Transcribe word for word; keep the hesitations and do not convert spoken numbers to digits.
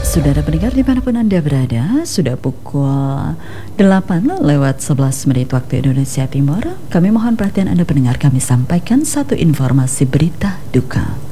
Saudara pendengar dimanapun Anda berada, sudah pukul delapan lewat sebelas menit waktu Indonesia Timur. Kami mohon perhatian Anda pendengar, kami sampaikan satu informasi berita duka.